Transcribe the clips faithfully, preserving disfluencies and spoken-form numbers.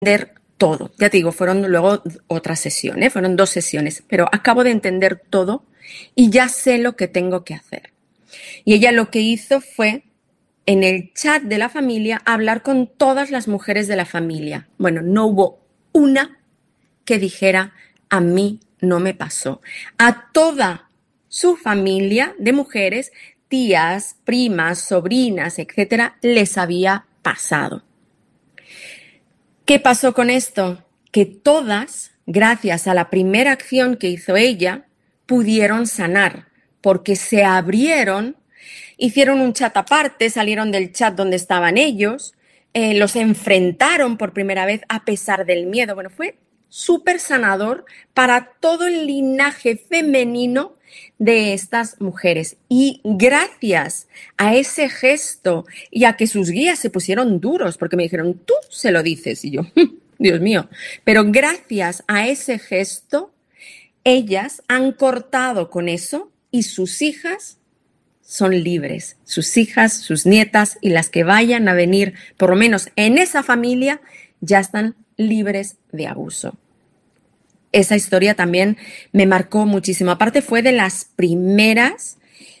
entender todo. Ya te digo, fueron luego otras sesiones, fueron dos sesiones, pero acabo de entender todo y ya sé lo que tengo que hacer. Y ella lo que hizo fue, en el chat de la familia, hablar con todas las mujeres de la familia. Bueno, no hubo una que dijera, a mí no me pasó. A toda su familia de mujeres, tías, primas, sobrinas, etcétera, les había pasado. ¿Qué pasó con esto? Que todas, gracias a la primera acción que hizo ella, pudieron sanar, porque se abrieron, hicieron un chat aparte, salieron del chat donde estaban ellos, eh, los enfrentaron por primera vez a pesar del miedo. Bueno, fue súper sanador para todo el linaje femenino de estas mujeres. Y gracias a ese gesto y a que sus guías se pusieron duros, porque me dijeron, tú se lo dices, y yo, Dios mío, pero gracias a ese gesto, ellas han cortado con eso y sus hijas son libres. Sus hijas, sus nietas y las que vayan a venir, por lo menos en esa familia, ya están libres de abuso. Esa historia también me marcó muchísimo. Aparte fue de las primeras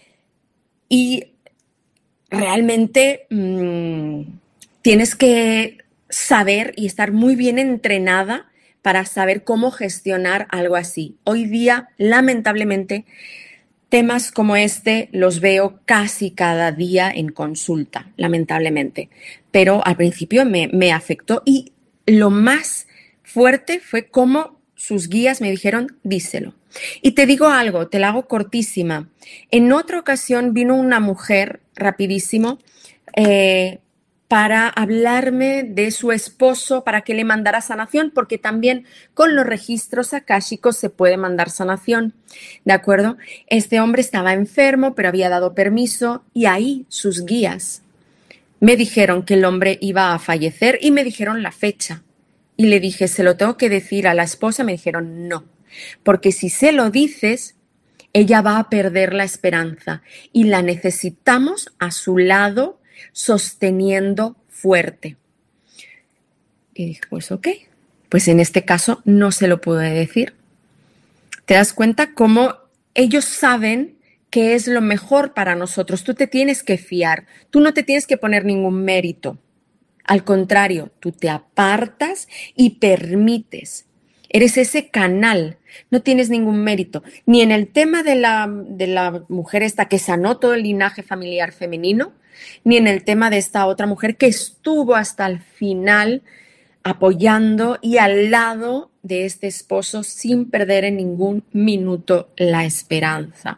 y realmente mmm, tienes que saber y estar muy bien entrenada para saber cómo gestionar algo así. Hoy día, lamentablemente, temas como este los veo casi cada día en consulta, lamentablemente. Pero al principio me, me afectó y lo más fuerte fue cómo sus guías me dijeron, díselo. Y te digo algo, te la hago cortísima. En otra ocasión vino una mujer, rapidísimo, eh, para hablarme de su esposo, para que le mandara sanación, porque también con los registros akáshicos se puede mandar sanación, ¿de acuerdo? Este hombre estaba enfermo, pero había dado permiso y ahí sus guías me dijeron que el hombre iba a fallecer y me dijeron la fecha. Y le dije, ¿se lo tengo que decir a la esposa? Me dijeron, no, porque si se lo dices, ella va a perder la esperanza y la necesitamos a su lado sosteniendo fuerte. Y dije, pues ok, pues en este caso no se lo pude decir. ¿Te das cuenta cómo ellos saben qué es lo mejor para nosotros? Tú te tienes que fiar, tú no te tienes que poner ningún mérito. Al contrario, tú te apartas y permites. Eres ese canal, no tienes ningún mérito. Ni en el tema de la, de la mujer esta que sanó todo el linaje familiar femenino, ni en el tema de esta otra mujer que estuvo hasta el final apoyando y al lado de este esposo sin perder en ningún minuto la esperanza.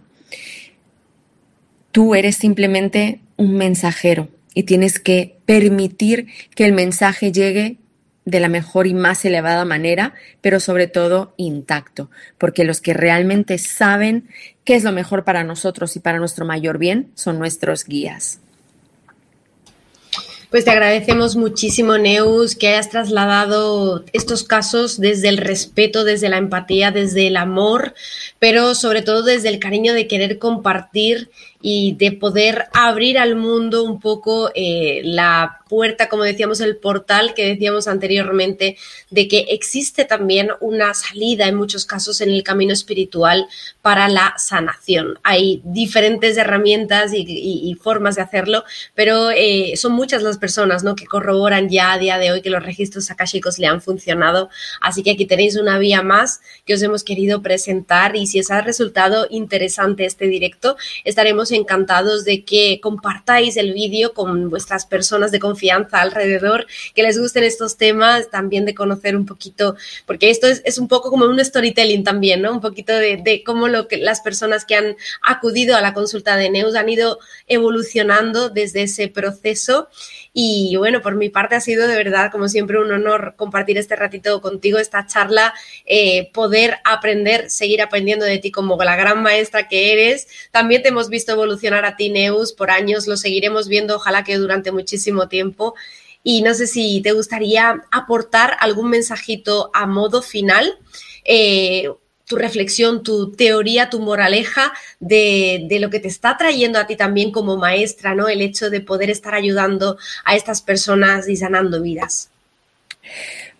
Tú eres simplemente un mensajero y tienes que permitir que el mensaje llegue de la mejor y más elevada manera, pero sobre todo intacto, porque los que realmente saben qué es lo mejor para nosotros y para nuestro mayor bien son nuestros guías. Pues te agradecemos muchísimo, Neus, que hayas trasladado estos casos desde el respeto, desde la empatía, desde el amor, pero sobre todo desde el cariño de querer compartir y de poder abrir al mundo un poco eh, la puerta, como decíamos, el portal que decíamos anteriormente, de que existe también una salida en muchos casos en el camino espiritual para la sanación. Hay diferentes herramientas y, y, y formas de hacerlo, pero eh, son muchas las personas, ¿no?, que corroboran ya a día de hoy que los registros akáshicos le han funcionado. Así que aquí tenéis una vía más que os hemos querido presentar y si os ha resultado interesante este directo, estaremos encantados de que compartáis el vídeo con vuestras personas de confianza alrededor, que les gusten estos temas, también de conocer un poquito, porque esto es, es un poco como un storytelling también, ¿no? Un poquito de, de cómo lo que las personas que han acudido a la consulta de Neus han ido evolucionando desde ese proceso. Y bueno, por mi parte ha sido de verdad, como siempre, un honor compartir este ratito contigo, esta charla, eh, poder aprender, seguir aprendiendo de ti como la gran maestra que eres. También te hemos visto evolucionar a ti, Neus, por años, lo seguiremos viendo, ojalá que durante muchísimo tiempo. Y no sé si te gustaría aportar algún mensajito a modo final, eh, tu reflexión, tu teoría, tu moraleja de, de lo que te está trayendo a ti también como maestra, ¿no? El hecho de poder estar ayudando a estas personas y sanando vidas.